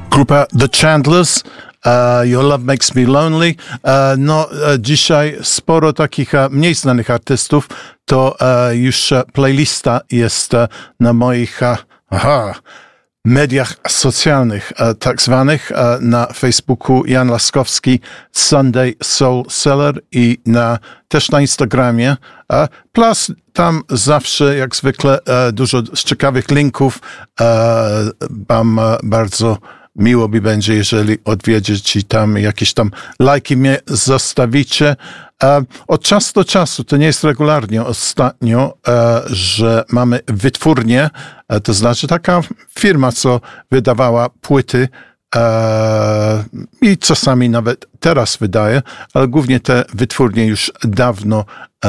Grupa The Chandlers, Your Love Makes Me Lonely. Dzisiaj sporo takich mniej znanych artystów, to już playlista jest na moich mediach socjalnych, tak zwanych, na Facebooku Jan Laskowski, Sunday Soul Seller i też na Instagramie. Plus tam zawsze, jak zwykle, dużo ciekawych linków. Wam bardzo miło mi będzie, jeżeli odwiedzicie i tam jakieś tam lajki mnie zostawicie. Od czasu do czasu, to nie jest regularnie ostatnio, że mamy wytwórnię, to znaczy taka firma, co wydawała płyty i czasami nawet teraz wydaje, ale głównie te wytwórnie już dawno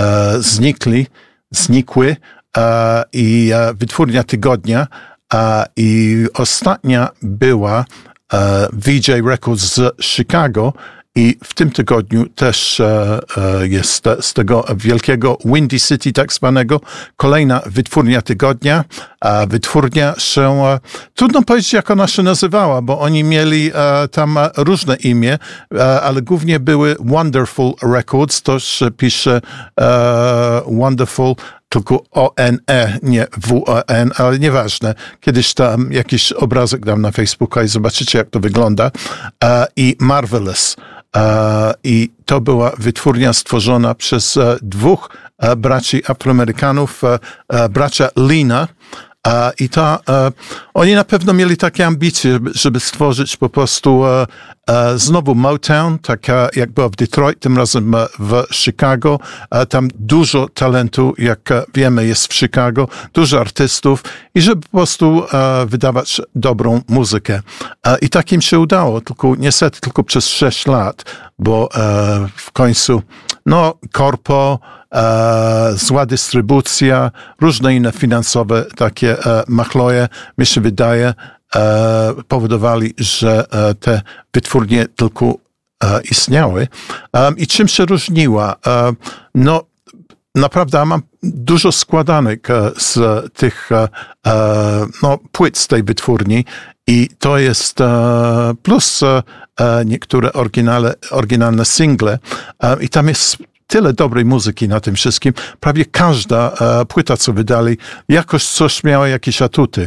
znikły i wytwórnia tygodnia i ostatnia była VJ Records z Chicago i w tym tygodniu też jest z tego wielkiego Windy City tak zwanego kolejna wytwórnia tygodnia. Wytwórnia się, trudno powiedzieć jak ona się nazywała, bo oni mieli tam różne imię, ale głównie były Wonderful Records, to się pisze Wonderful, tylko O-N-E, nie W-O-N, ale nieważne. Kiedyś tam jakiś obrazek dam na Facebooka i zobaczycie, jak to wygląda. I Marvelous. I to była wytwórnia stworzona przez dwóch braci Afroamerykanów, bracia Lina. I oni na pewno mieli takie ambicje, żeby stworzyć po prostu znowu Motown, tak jak było w Detroit, tym razem w Chicago. Tam dużo talentu, jak wiemy, jest w Chicago, dużo artystów i żeby po prostu wydawać dobrą muzykę. I tak im się udało, niestety tylko przez 6 lat, bo w końcu korpo, zła dystrybucja, różne inne finansowe takie machloje, mi się wydaje, powodowali, że te wytwórnie tylko istniały. I czym się różniła? Naprawdę mam dużo składanek z tych płyt z tej wytwórni i to jest plus niektóre oryginalne single i tam jest tyle dobrej muzyki na tym wszystkim. Prawie każda płyta, co wydali, jakoś coś miała jakieś atuty.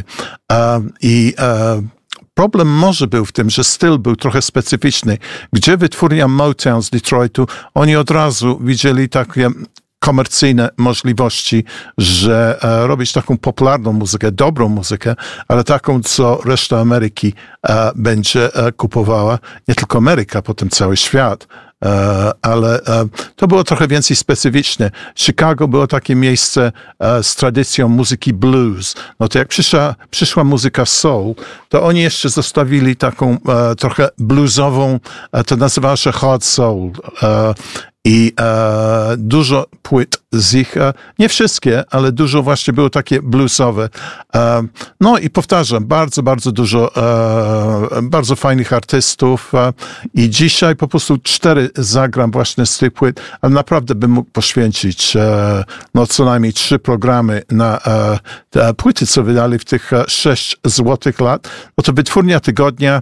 Problem może był w tym, że styl był trochę specyficzny. Gdzie wytwórnia Motown z Detroitu, oni od razu widzieli takie komercyjne możliwości, że robić taką popularną muzykę, dobrą muzykę, ale taką, co reszta Ameryki będzie kupowała. Nie tylko Ameryka, potem cały świat. Ale to było trochę więcej specyficzne. Chicago było takie miejsce z tradycją muzyki blues. No to jak przyszła muzyka soul, to oni jeszcze zostawili taką trochę bluesową, to nazywało się hard soul. I dużo płyt z ich, nie wszystkie, ale dużo właśnie było takie bluesowe. I powtarzam, bardzo, bardzo dużo, bardzo fajnych artystów i dzisiaj po prostu 4 zagram właśnie z tych płyt, ale naprawdę bym mógł poświęcić co najmniej 3 programy na te płyty, co wydali w tych 6 złotych lat. No to wytwórnia tygodnia,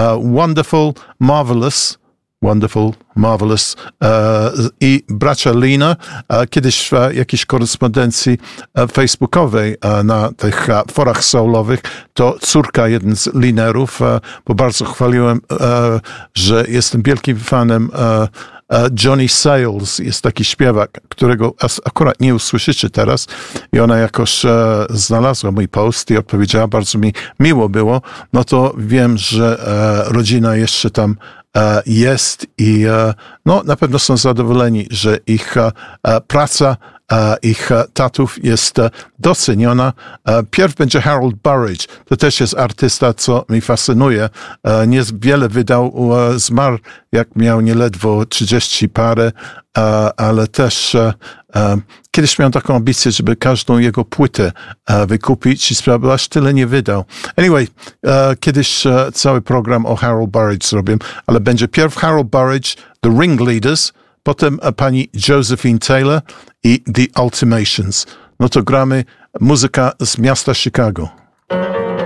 Wonderful, Marvelous i bracia Lina. Kiedyś w jakiejś korespondencji facebookowej na tych forach soulowych to córka jeden z Linerów, bo bardzo chwaliłem, że jestem wielkim fanem Johnny Sayles, jest taki śpiewak, którego akurat nie usłyszycie teraz i ona jakoś znalazła mój post i odpowiedziała, bardzo mi miło było, no to wiem, że rodzina jeszcze tam jest i na pewno są zadowoleni, że ich praca, ich tatów jest doceniona. Pierw będzie Harold Burridge, to też jest artysta, co mi fascynuje. Niewiele wydał, zmarł jak miał nieledwo 30 parę, ale też kiedyś miałem taką ambicję, żeby każdą jego płytę wykupić i sprawa, aż tyle nie wydał. Anyway, kiedyś cały program o Harold Burridge zrobię, ale będzie pierw Harold Burridge, The Ringleaders, potem pani Josephine Taylor i The Ultimations. No to gramy muzyka z miasta Chicago.